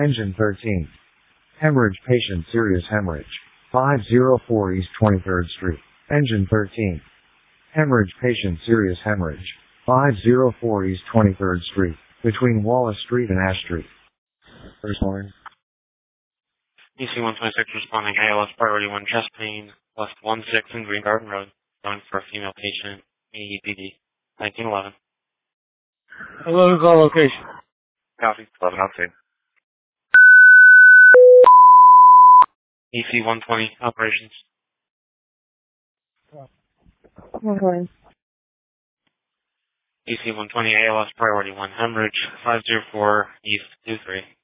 Engine 13. Hemorrhage patient, serious hemorrhage. 504 East 23rd Street. Engine 13. Hemorrhage patient, serious hemorrhage. 504 East 23rd Street, between Wallace Street and Ash Street. First line. EC 126 responding ALS priority 1 chest pain, left 16 in Green Garden Road, going for a female patient, AEPD, 1911. 11 call location. Copy. 11 outside. EC 120 operations. Okay. EC 120 ALS priority 1 hemorrhage, 504 East 23.